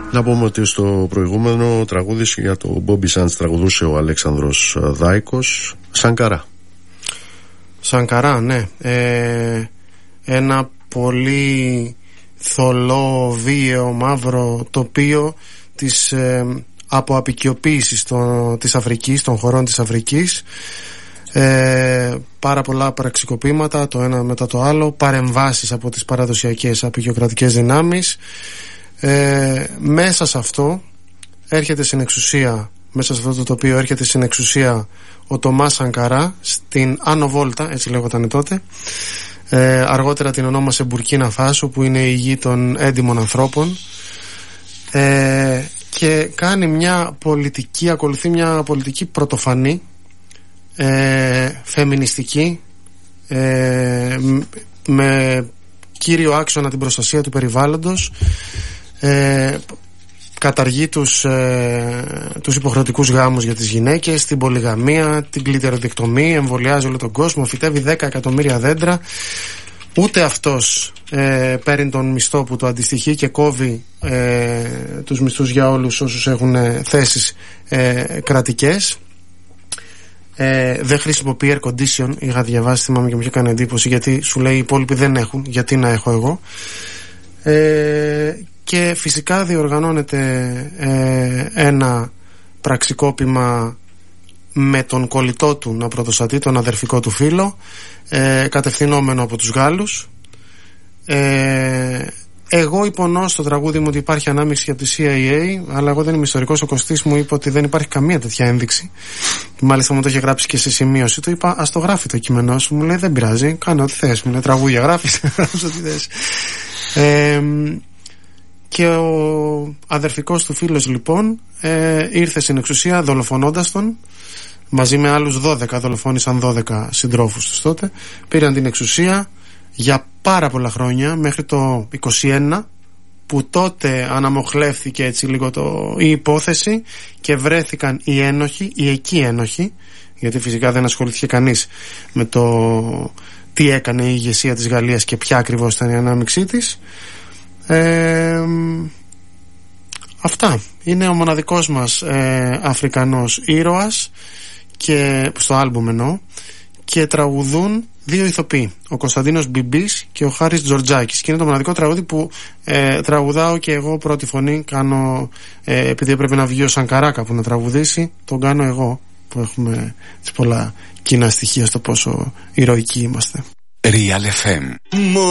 Να πούμε ότι στο προηγούμενο τραγούδι για το Bobby Sands τραγουδούσε ο Αλέξανδρος Δάικος. Σανκαρά, ναι. Ένα πολύ θολό, βίαιο, μαύρο τοπίο της αποαπικιοποίησης της Αφρικής, των χωρών της Αφρικής. Πάρα πολλά πραξικοπήματα το ένα μετά το άλλο, παρεμβάσεις από τις παραδοσιακές απικιοκρατικές δυνάμεις. Μέσα σε αυτό έρχεται στην εξουσία, μέσα σε αυτό το τοπίο έρχεται στην εξουσία ο Τομάς Σανκαρά στην Άνω Βόλτα, έτσι λέγονταν τότε. Αργότερα την ονόμασε Μπουρκίνα Φάσο, που είναι η γη των έντιμων ανθρώπων, και κάνει ακολουθεί μια πολιτική πρωτοφανή, φεμινιστική, με κύριο άξονα την προστασία του περιβάλλοντος. Καταργεί τους υποχρεωτικούς γάμους για τις γυναίκες, την πολυγαμία, την κλιτεροδεκτομή, εμβολιάζει όλο τον κόσμο, φυτεύει 10 εκατομμύρια δέντρα. Ούτε αυτός παίρνει τον μισθό που το αντιστοιχεί και κόβει τους μισθούς για όλους όσους έχουν θέσεις κρατικές. Δεν χρησιμοποιεί air condition. Είχα διαβάσει, θυμάμαι, και μου είχε κάνει εντύπωση, γιατί σου λέει οι υπόλοιποι δεν έχουν, γιατί να έχω εγώ. Και φυσικά διοργανώνεται ένα πραξικόπημα με τον κολλητό του να πρωτοστατεί, τον αδερφικό του φίλο, κατευθυνόμενο από τους Γάλλους. Εγώ υπονώ στο τραγούδι μου ότι υπάρχει ανάμειξη από τη CIA, αλλά εγώ δεν είμαι ιστορικός. Ο Κωστής μου είπε ότι δεν υπάρχει καμία τέτοια ένδειξη. Μάλιστα μου το είχε γράψει και σε σημείωση. Του είπα, ας το γράφει το κείμενό σου. Μου λέει, δεν πειράζει, κάνε ό,τι θες. Μου λέει, τραγούδια γράφεις, γράψεις ό,τι θες. Και ο αδερφικός του φίλος λοιπόν ήρθε στην εξουσία δολοφονώντας τον. Μαζί με άλλους 12, δολοφόνησαν 12 συντρόφους τους τότε. Πήραν την εξουσία για πάρα πολλά χρόνια, μέχρι το 21, που τότε αναμοχλεύθηκε έτσι λίγο η υπόθεση και βρέθηκαν οι ένοχοι, οι εκεί ένοχοι, γιατί φυσικά δεν ασχολήθηκε κανείς με το τι έκανε η ηγεσία της Γαλλίας και ποια ακριβώς ήταν η ανάμειξή της. Αυτά. Είναι ο μοναδικός μας Αφρικανός ήρωας, και στο άλμπουμ εννοώ, και τραγουδούν δύο ηθοποιοί, ο Κωνσταντίνος Μπιμπής και ο Χάρης Τζορτζάκης, και είναι το μοναδικό τραγούδι που τραγουδάω και εγώ πρώτη φωνή. Κάνω, επειδή έπρεπε να βγει ο Σανκαράκα που να τραγουδήσει, τον κάνω εγώ, που έχουμε πολλά κοινά στοιχεία στο πόσο ηρωικοί είμαστε. Real FM.